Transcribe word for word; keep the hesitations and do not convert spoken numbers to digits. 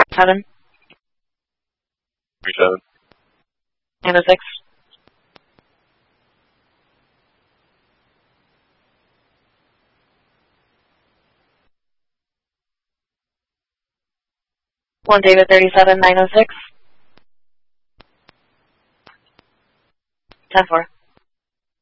Seven. Three seven. And a six. One David thirty-seven, nine oh six. Ten four.